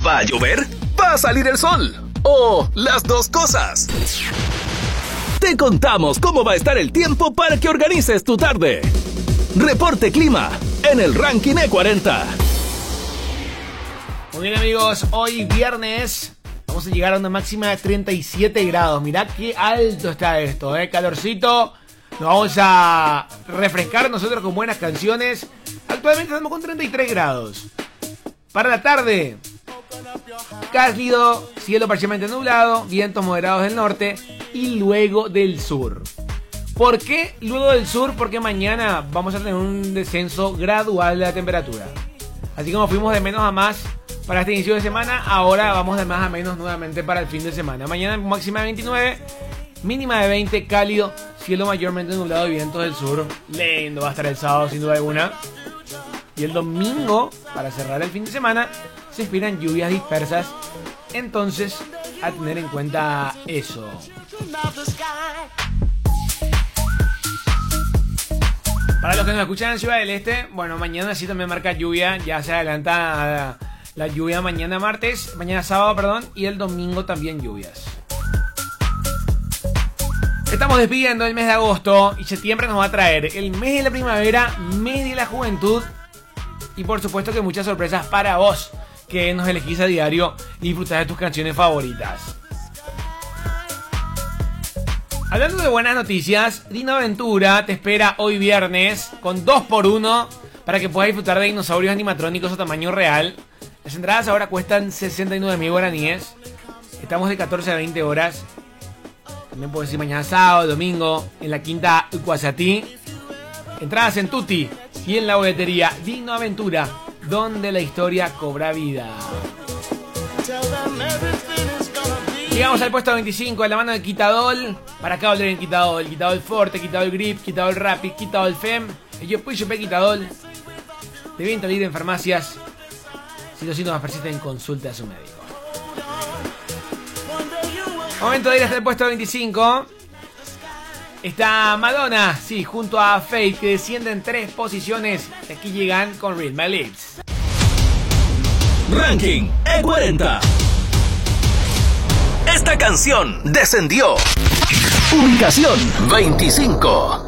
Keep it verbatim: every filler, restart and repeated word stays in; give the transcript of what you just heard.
¿Va a llover? ¿Va a salir el sol? ¿O las dos cosas? Te contamos cómo va a estar el tiempo para que organices tu tarde. Reporte Clima en el Ranking E cuarenta. Muy bien, amigos, hoy viernes vamos a llegar a una máxima de treinta y siete grados. Mirá qué alto está esto, ¿eh? Calorcito. Nos vamos a refrescar nosotros con buenas canciones. Actualmente estamos con treinta y tres grados. Para la tarde, cálido, cielo parcialmente nublado, vientos moderados del norte y luego del sur. ¿Por qué luego del sur? Porque mañana vamos a tener un descenso gradual de la temperatura. Así como fuimos de menos a más para este inicio de semana, ahora vamos de más a menos nuevamente para el fin de semana. Mañana máxima de veintinueve, mínima de veinte, cálido, cielo mayormente nublado y vientos del sur. Lindo va a estar el sábado sin duda alguna. Y el domingo, para cerrar el fin de semana, se esperan lluvias dispersas. Entonces, a tener en cuenta eso. Para los que nos escuchan en Ciudad del Este, bueno, mañana sí también marca lluvia. Ya se adelanta la lluvia mañana martes, mañana sábado, perdón, y el domingo también lluvias. Estamos despidiendo el mes de agosto y septiembre nos va a traer el mes de la primavera, mes de la juventud y por supuesto que muchas sorpresas para vos que nos elegís a diario y disfrutás de tus canciones favoritas. Hablando de buenas noticias, Dino Aventura te espera hoy viernes con dos por uno para que puedas disfrutar de dinosaurios animatrónicos a tamaño real. Las entradas ahora cuestan sesenta y nueve mil guaraníes. Estamos de catorce a veinte horas. También puedes ir mañana sábado, domingo, en la Quinta Ucuazatí. Entradas en Tutti y en la boletería Dino Aventura, donde la historia cobra vida. Llegamos al puesto veinticinco de la mano de Quitadol. Para acá volver en Quitadol. Quitadol Forte, Quitadol Grip, Quitadol Rapid, Quitadol Fem. El Yo Puyo P Quitadol. De venta libre en farmacias. Si los síntomas persisten, consulte a su médico. Momento de ir hasta el puesto veinticinco. Está Madonna, sí, junto a Faith, que descienden tres posiciones. Y aquí llegan con Read My Lips. Ranking E cuarenta. Esta canción descendió. Ubicación veinticinco.